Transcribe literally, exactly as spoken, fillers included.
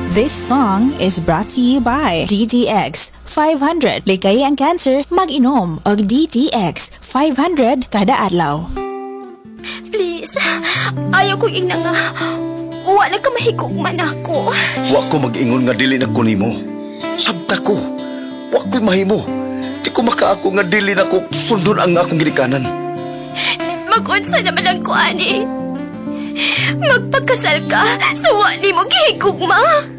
This song is brought to you by D T X five hundred. Likay ang cancer, mag-inom og D T X five hundred kada adlaw. Please, ayaw ko ing nga. Wala ka mahigugman ako. Wa ko mag-ingon nga dili na ko nimo. Sabta ko. Wa ko'y mahimo. Di ko makaako nga dili na ko sundon ang akong ginikanan. Mag-unsa naman lang ko, ani. Magpakasal ka, sawa ni mo gihigugma.